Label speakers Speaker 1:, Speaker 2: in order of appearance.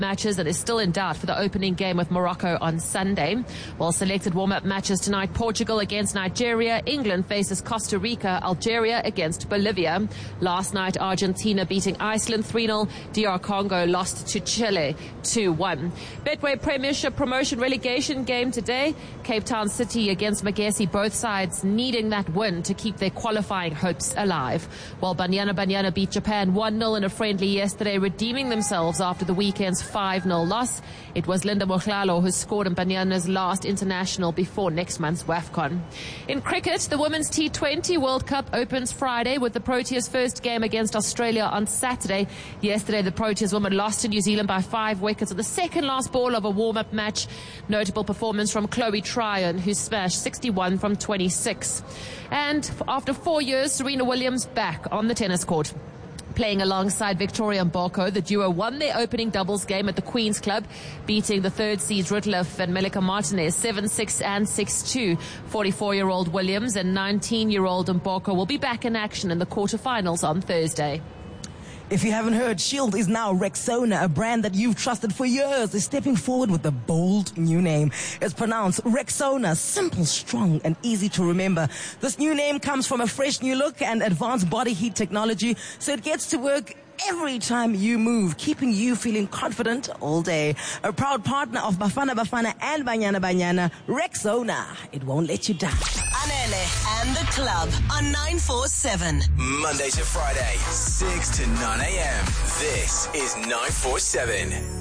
Speaker 1: matches and is still in doubt for the opening game with Morocco on Sunday. While selected warm-up matches tonight, Portugal against Nigeria, England faces Costa Rica, Algeria against Bolivia. Last night, Argentina beating Iceland 3-0. DR Congo lost to Chile 2-1. Betway Premiership promotion relegation game today. Cape Town City against Magesi, both sides needing that win to keep their qualifying hopes alive. While Banyana beat Japan 1-0 in a friendly yesterday, redeeming themselves after the weekend's 5-0 loss. It was Linda Mohlalo who scored in Banyana's last international before next month's WAFCON. In cricket, the Women's T20 World Cup opens Friday with the Proteas' first game against Australia on Saturday. Yesterday, the Proteas women lost to New Zealand by 5 wickets on the second last ball of a warm-up match. Notable performance from Chloe Tryon, who smashed 61 from 26. And after 4 years, Serena Williams back on the tennis court. Playing alongside Victoria Mboko, the duo won their opening doubles game at the Queen's Club, beating the third seeds Rutleff and Melika Martinez 7-6 and 6-2. 44-year-old Williams and 19-year-old Mboko will be back in action in the quarterfinals on Thursday.
Speaker 2: If you haven't heard, Shield is now Rexona, a brand that you've trusted for years, is stepping forward with a bold new name. It's pronounced Rexona, simple, strong, and easy to remember. This new name comes from a fresh new look and advanced body heat technology, so it gets to work every time you move, keeping you feeling confident all day. A proud partner of Bafana Bafana and Banyana, Rexona. It won't let you down.
Speaker 3: Anele and the Club on 947.
Speaker 4: Monday to Friday, 6 to 9 a.m. This is 947.